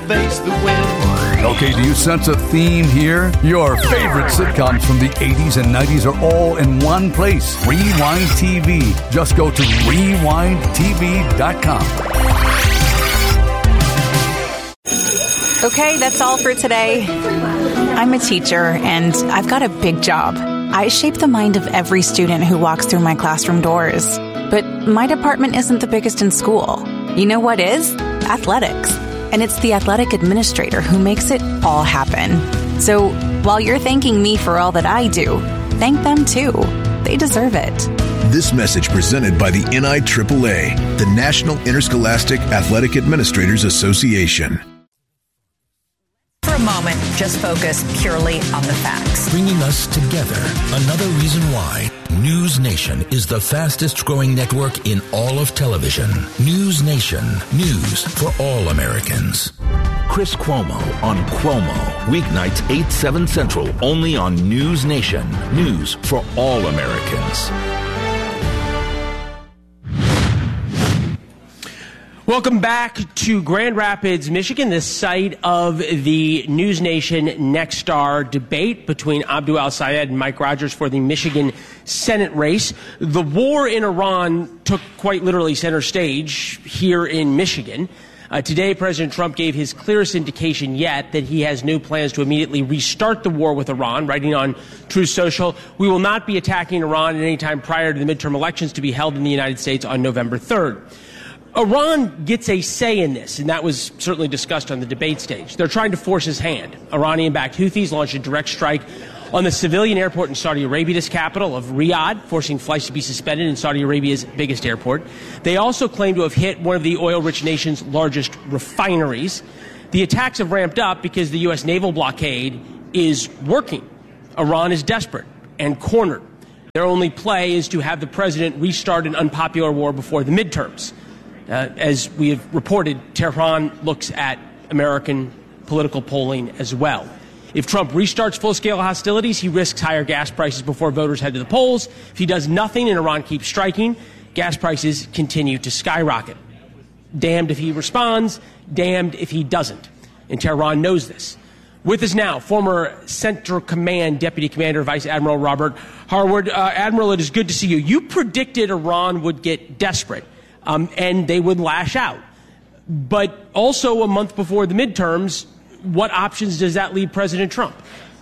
face the wind. Okay, do you sense a theme here? Your favorite sitcoms from the 80s and 90s are all in one place. Rewind TV. Just go to rewindtv.com. Okay, that's all for today. I'm a teacher, and I've got a big job. I shape the mind of every student who walks through my classroom doors. But my department isn't the biggest in school. You know what is? Athletics. And it's the athletic administrator who makes it all happen. So while you're thanking me for all that I do, thank them too. They deserve it. This message presented by the NIAAA, the National Interscholastic Athletic Administrators Association. For a moment, just focus purely on the facts. Bringing us together. Another reason why News Nation is the fastest growing network in all of television. News Nation. News for all Americans. Chris Cuomo on Cuomo. Weeknights 8, 7 Central. Only on News Nation. News for all Americans. Welcome back to Grand Rapids, Michigan, the site of the News Nation Nexstar debate between Abdul Al-Sayed and Mike Rogers for the Michigan Senate race. The war in Iran took quite literally center stage here in Michigan. Today, President Trump gave his clearest indication yet that he has no plans to immediately restart the war with Iran, writing on Truth Social, "We will not be attacking Iran at any time prior to the midterm elections to be held in the United States on November 3rd. Iran gets a say in this, and that was certainly discussed on the debate stage. They're trying to force his hand. Iranian-backed Houthis launched a direct strike on the civilian airport in Saudi Arabia's capital of Riyadh, forcing flights to be suspended in Saudi Arabia's biggest airport. They also claim to have hit one of the oil-rich nation's largest refineries. The attacks have ramped up because the U.S. naval blockade is working. Iran is desperate and cornered. Their only play is to have the president restart an unpopular war before the midterms. As we have reported, Tehran looks at American political polling as well. If Trump restarts full-scale hostilities, he risks higher gas prices before voters head to the polls. If he does nothing and Iran keeps striking, gas prices continue to skyrocket. Damned if he responds, damned if he doesn't. And Tehran knows this. With us now, former Central Command Deputy Commander Vice Admiral Robert Harward. Admiral, it is good to see you. You predicted Iran would get desperate. And they would lash out. But also a month before the midterms, what options does that leave President Trump?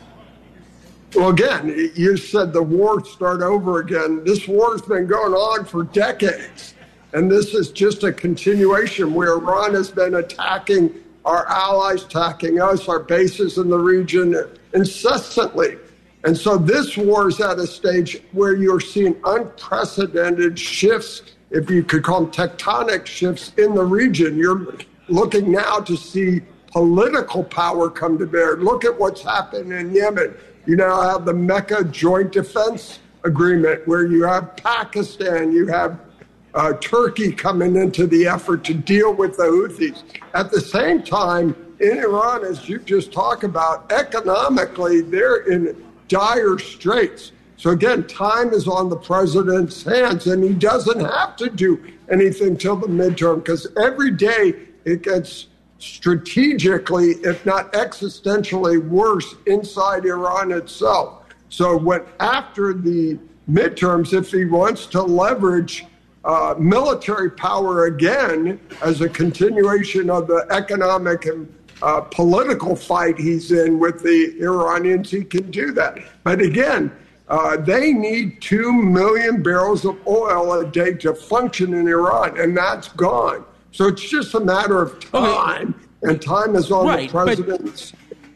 Well, again, you said the war start over again. This war has been going on for decades. And this is just a continuation where Iran has been attacking our allies, attacking us, our bases in the region incessantly. And so this war is at a stage where you're seeing unprecedented shifts, if you could call them tectonic shifts in the region. You're looking now to see political power come to bear. Look at what's happened in Yemen. You now have the Mecca Joint Defense Agreement where you have Pakistan, you have Turkey coming into the effort to deal with the Houthis. At the same time, in Iran, as you just talked about, economically, they're in dire straits. So again, time is on the president's hands, and he doesn't have to do anything till the midterm, because every day it gets strategically, if not existentially, worse inside Iran itself. So when after the midterms, if he wants to leverage military power again as a continuation of the economic and political fight he's in with the Iranians, he can do that. But again, they need 2 million barrels of oil a day to function in Iran, and that's gone. So it's just a matter of time, and time is on the president's.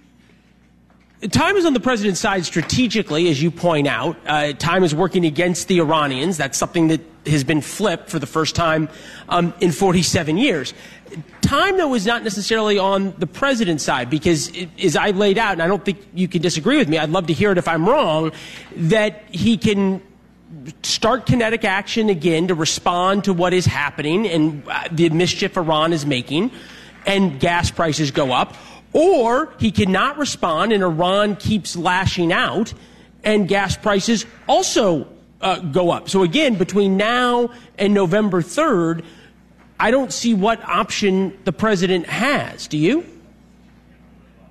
Time is on the president's side strategically, as you point out. Time is working against the Iranians. That's something that has been flipped for the first time in 47 years. Time, though, is not necessarily on the president's side, because as I laid out, and I don't think you can disagree with me, I'd love to hear it if I'm wrong, that he can start kinetic action again to respond to what is happening and the mischief Iran is making, and gas prices go up. Or he cannot respond and Iran keeps lashing out and gas prices also go up. So again, between now and November 3rd, I don't see what option the president has. Do you?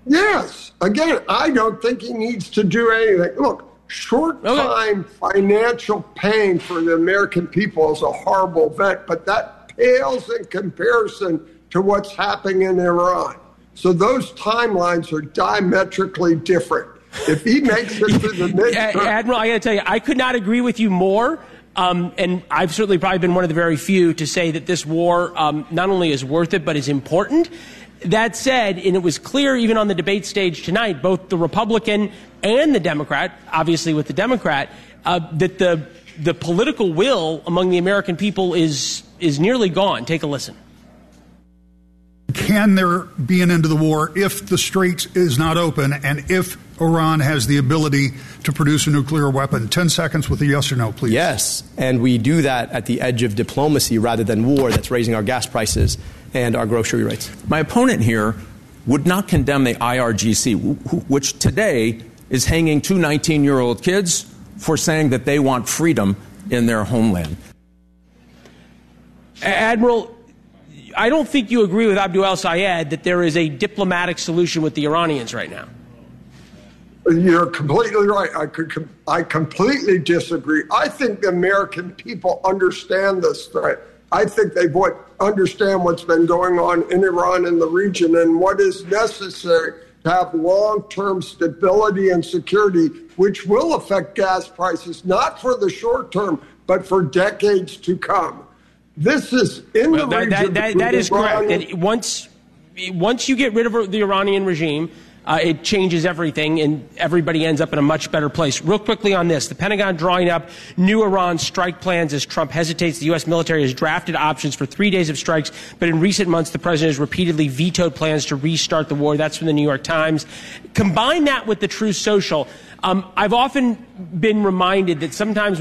Yes. Again, I don't think he needs to do anything. Look, short-time financial pain for the American people is a horrible event, but that pales in comparison to what's happening in Iran. So those timelines are diametrically different. If he makes it to the midterm... Admiral, I got to tell you, I could not agree with you more. And I've certainly probably been one of the very few to say that this war not only is worth it, but is important. That said, and it was clear even on the debate stage tonight, both the Republican and the Democrat, obviously with the Democrat, that the political will among the American people is nearly gone. Take a listen. Can there be an end to the war if the Straits is not open and if Iran has the ability to produce a nuclear weapon? 10 seconds with a yes or no, please. Yes, and we do that at the edge of diplomacy rather than war that's raising our gas prices and our grocery rates. My opponent here would not condemn the IRGC, which today is hanging two 19-year-old kids for saying that they want freedom in their homeland. Admiral, I don't think you agree with Abdul al-Sayed that there is a diplomatic solution with the Iranians right now. You're completely right. I completely disagree. I think the American people understand this threat. I think they understand what's been going on in Iran and the region and what is necessary to have long-term stability and security, which will affect gas prices, not for the short term, but for decades to come. This is in the region. That is correct. That once you get rid of the Iranian regime, it changes everything, and everybody ends up in a much better place. Real quickly on this, the Pentagon drawing up new Iran strike plans as Trump hesitates. The U.S. military has drafted options for 3 days of strikes, but in recent months, the president has repeatedly vetoed plans to restart the war. That's from the New York Times. Combine that with the Truth Social. I've often been reminded that sometimes